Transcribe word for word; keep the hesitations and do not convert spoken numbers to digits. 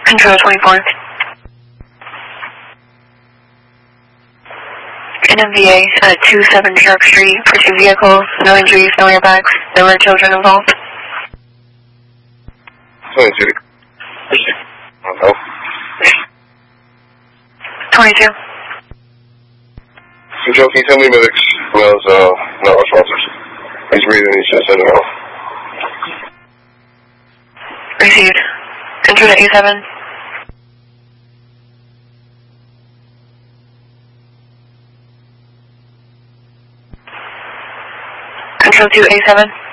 Control twenty-four. N M V A at two seven Sharp Street for two vehicles, no injuries, no airbags. There were children involved. twenty-two. Oh. twenty-two. Control, can you tell me medics was uh, not responsive? He's breathing, he's just in and out. Received. Enter to A seven. Control to A seven.